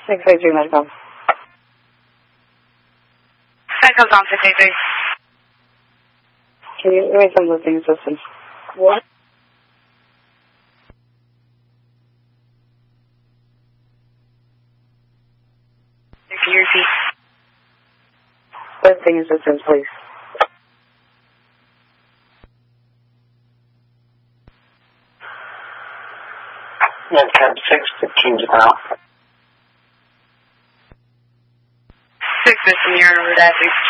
683 Medcom. Medcom's on 683. Can you raise some listening assistance? What? Can you repeat? Listening assistance, please. Medcom 615 to now. 6 System, you're on Route 6.